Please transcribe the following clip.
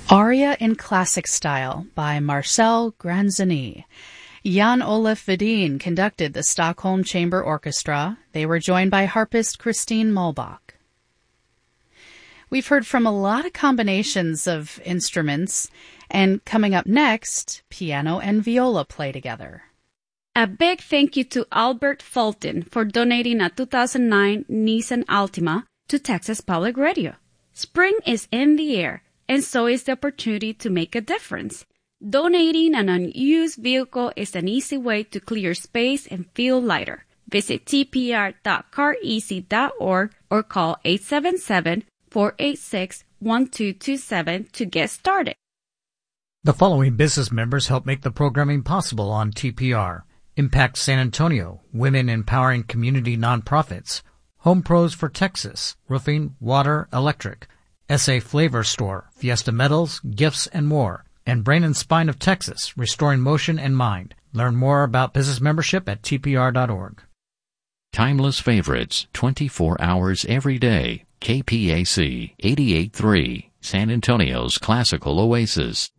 Aria in Classic Style by Marcel Granzoni. Jan-Olaf Vedin conducted the Stockholm Chamber Orchestra. They were joined by harpist Christine Muhlbach. We've heard from a lot of combinations of instruments, and coming up next, piano and viola play together. A big thank you to Albert Fulton for donating a 2009 Nissan Altima to Texas Public Radio. Spring is in the air, and so is the opportunity to make a difference. Donating an unused vehicle is an easy way to clear space and feel lighter. Visit tpr.careasy.org or call 877-486-1227 to get started. The following business members help make the programming possible on TPR. Impact San Antonio, Women Empowering Community Nonprofits, Home Pros for Texas, Roofing, Water, Electric, SA Flavor Store, Fiesta Metals, Gifts, and more, and Brain and Spine of Texas, Restoring Motion and Mind. Learn more about business membership at tpr.org. Timeless favorites, 24 hours every day. KPAC 88.3, San Antonio's classical oasis.